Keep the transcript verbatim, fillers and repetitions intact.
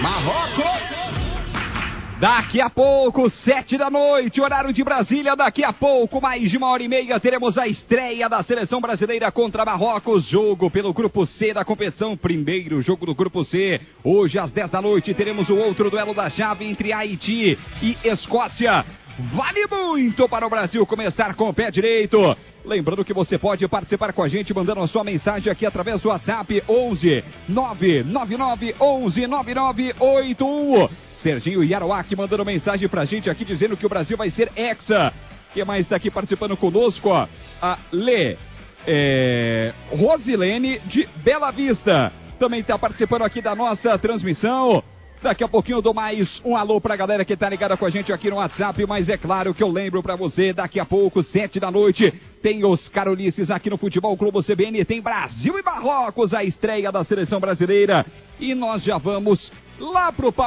Marrocos! Daqui a pouco, sete da noite, horário de Brasília. Daqui a pouco, mais de uma hora e meia, teremos a estreia da seleção brasileira contra Marrocos. Jogo pelo Grupo C da competição. Primeiro jogo do Grupo C. Hoje, às dez da noite, teremos o outro duelo da chave entre Haiti e Escócia. Vale muito para o Brasil começar com o pé direito. Lembrando que você pode participar com a gente mandando a sua mensagem aqui através do WhatsApp onze nove nove nove onze nove nove oito um. Serginho Yaroaki mandando mensagem pra gente aqui dizendo que o Brasil vai ser hexa. Quem mais está aqui participando conosco? Ó, a Lê é, Rosilene de Bela Vista também está participando aqui da nossa transmissão. Daqui a pouquinho eu dou mais um alô pra galera que tá ligada com a gente aqui no WhatsApp, mas é claro que eu lembro pra você, daqui a pouco, sete da noite, tem os Carolices aqui no Futebol Clube C B N, tem Brasil e Marrocos, a estreia da seleção brasileira, e nós já vamos lá pro